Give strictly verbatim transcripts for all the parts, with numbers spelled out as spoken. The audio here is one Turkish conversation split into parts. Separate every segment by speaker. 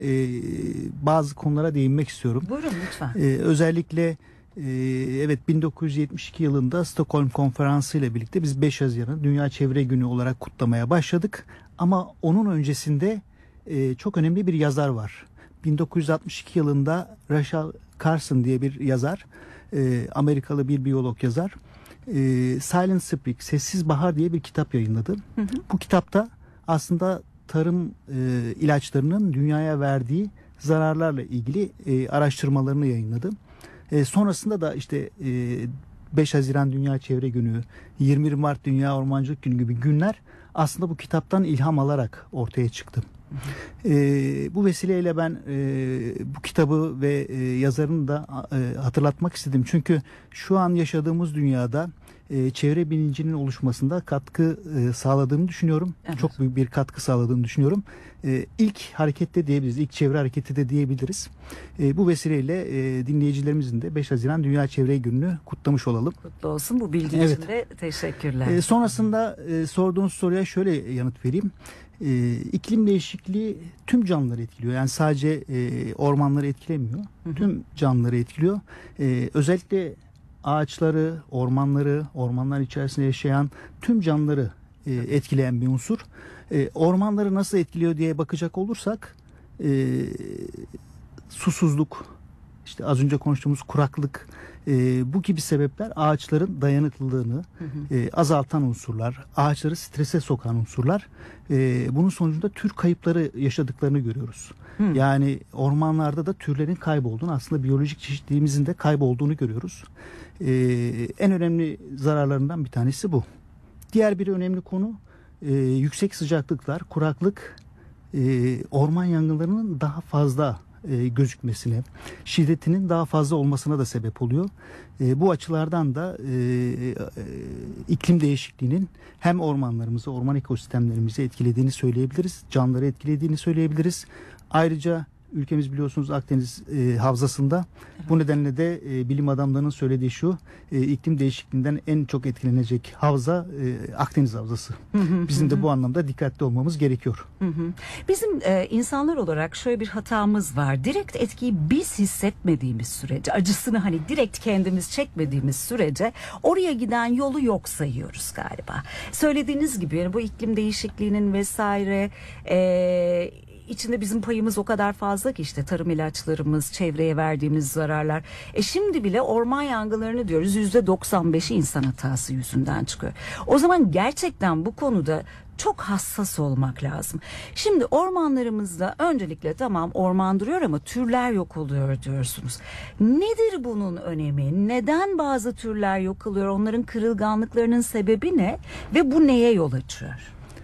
Speaker 1: e, bazı konulara değinmek istiyorum.
Speaker 2: Buyurun lütfen.
Speaker 1: E, özellikle e, evet bin dokuz yüz yetmiş iki yılında Stockholm Konferansı ile birlikte biz beş Haziran'ı Dünya Çevre Günü olarak kutlamaya başladık. Ama onun öncesinde e, çok önemli bir yazar var. bin dokuz yüz altmış iki yılında Rachel Carson diye bir yazar, e, Amerikalı bir biyolog yazar. E, Silent Spring, Sessiz Bahar diye bir kitap yayınladı. Hı hı. Bu kitapta aslında tarım e, ilaçlarının dünyaya verdiği zararlarla ilgili e, araştırmalarını yayınladı. E, sonrasında da işte e, beş Haziran Dünya Çevre Günü, yirmi bir Mart Dünya Ormancılık Günü gibi günler aslında bu kitaptan ilham alarak ortaya çıktı. E, bu vesileyle ben e, bu kitabı ve e, yazarını da e, hatırlatmak istedim. Çünkü şu an yaşadığımız dünyada e, çevre bilincinin oluşmasında katkı e, sağladığını düşünüyorum. Evet. Çok büyük bir katkı sağladığını düşünüyorum. E, ilk harekette diyebiliriz, ilk çevre hareketi de diyebiliriz. E, bu vesileyle e, dinleyicilerimizin de beş Haziran Dünya Çevre Günü'nü kutlamış olalım.
Speaker 2: Kutlu olsun, bu bilgi
Speaker 1: evet.
Speaker 2: için de teşekkürler.
Speaker 1: E, sonrasında e, sorduğunuz soruya şöyle yanıt vereyim. E, iklim değişikliği tüm canlıları etkiliyor. Yani sadece e, ormanları etkilemiyor. Hı hı. Tüm canlıları etkiliyor. E, özellikle ağaçları, ormanları, ormanlar içerisinde yaşayan tüm canlıları e, etkileyen bir unsur. E, ormanları nasıl etkiliyor diye bakacak olursak e, susuzluk, işte az önce konuştuğumuz kuraklık, e, bu gibi sebepler ağaçların dayanıklılığını hı hı. E, azaltan unsurlar, ağaçları strese sokan unsurlar. E, bunun sonucunda tür kayıpları yaşadıklarını görüyoruz. Hı. Yani ormanlarda da türlerin kaybolduğunu, aslında biyolojik çeşitliliğimizin de kaybolduğunu görüyoruz. E, en önemli zararlarından bir tanesi bu. Diğer bir önemli konu e, yüksek sıcaklıklar, kuraklık, e, orman yangınlarının daha fazla E, gözükmesine, şiddetinin daha fazla olmasına da sebep oluyor. E, bu açılardan da e, e, iklim değişikliğinin hem ormanlarımızı, orman ekosistemlerimizi etkilediğini söyleyebiliriz. Canlıları etkilediğini söyleyebiliriz. Ayrıca ülkemiz biliyorsunuz Akdeniz e, havzasında. Evet. Bu nedenle de e, bilim adamlarının söylediği şu, e, iklim değişikliğinden en çok etkilenecek havza e, Akdeniz havzası. Hı hı, Bizim hı. de bu anlamda dikkatli olmamız gerekiyor.
Speaker 2: Hı hı. Bizim e, insanlar olarak şöyle bir hatamız var. Direkt etkiyi biz hissetmediğimiz sürece, acısını hani direkt kendimiz çekmediğimiz sürece oraya giden yolu yok sayıyoruz galiba. Söylediğiniz gibi yani bu iklim değişikliğinin vesaire e, İçinde bizim payımız o kadar fazla ki, işte tarım ilaçlarımız, çevreye verdiğimiz zararlar. E şimdi bile orman yangınlarını diyoruz, yüzde doksan beşi insan hatası yüzünden çıkıyor. O zaman gerçekten bu konuda çok hassas olmak lazım. Şimdi ormanlarımızda öncelikle tamam orman duruyor ama türler yok oluyor diyorsunuz. Nedir bunun önemi? Neden bazı türler yok oluyor? Onların kırılganlıklarının sebebi ne? Ve bu neye yol açıyor?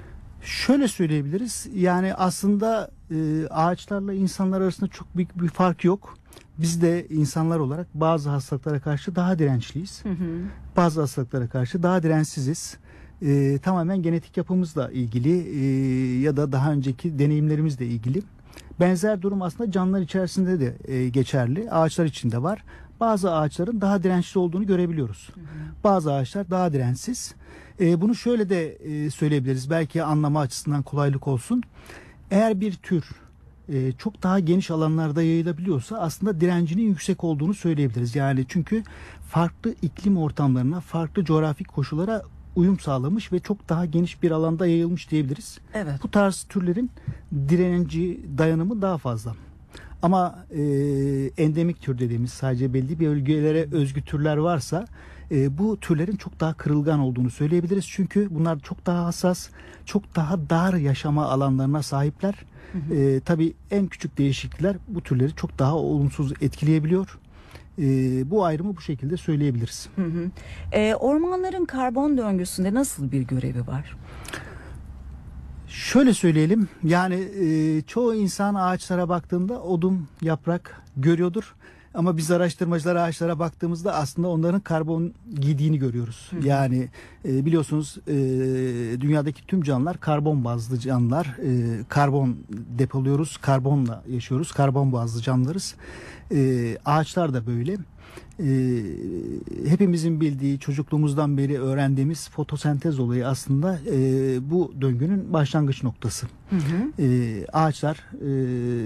Speaker 1: Şöyle söyleyebiliriz. Yani aslında e, ağaçlarla insanlar arasında çok büyük bir fark yok. Biz de insanlar olarak bazı hastalıklara karşı daha dirençliyiz. Hı hı. Bazı hastalıklara karşı daha dirençsiziz. E, tamamen genetik yapımızla ilgili e, ya da daha önceki deneyimlerimizle ilgili. Benzer durum aslında canlılar içerisinde de e, geçerli. Ağaçlar için de var. Bazı ağaçların daha dirençli olduğunu görebiliyoruz. Hı hı. Bazı ağaçlar daha dirençsiz. E, bunu şöyle de e, söyleyebiliriz. Belki anlama açısından kolaylık olsun. Eğer bir tür e, çok daha geniş alanlarda yayılabiliyorsa aslında direncinin yüksek olduğunu söyleyebiliriz. Yani çünkü farklı iklim ortamlarına, farklı coğrafik koşullara uyum sağlamış ve çok daha geniş bir alanda yayılmış diyebiliriz. Evet. Bu tarz türlerin direnci, dayanımı daha fazla. Ama e, endemik tür dediğimiz, sadece belli bir bölgelere özgü türler varsa e, bu türlerin çok daha kırılgan olduğunu söyleyebiliriz. Çünkü bunlar çok daha hassas, çok daha dar yaşama alanlarına sahipler. Hı hı. E, tabii en küçük değişiklikler bu türleri çok daha olumsuz etkileyebiliyor. E, bu ayrımı bu şekilde söyleyebiliriz.
Speaker 2: Hı hı. E, ormanların karbon döngüsünde nasıl bir görevi var?
Speaker 1: Şöyle söyleyelim, yani e, çoğu insan ağaçlara baktığında odun, yaprak görüyordur. Ama biz araştırmacılar ağaçlara baktığımızda aslında onların karbon giydiğini görüyoruz. Hı. Yani e, biliyorsunuz e, dünyadaki tüm canlılar karbon bazlı canlılar. E, karbon depoluyoruz, karbonla yaşıyoruz, karbon bazlı canlılarız. E, ağaçlar da böyle. Ee, hepimizin bildiği, çocukluğumuzdan beri öğrendiğimiz fotosentez olayı aslında e, bu döngünün başlangıç noktası. Hı hı. E, ağaçlar e,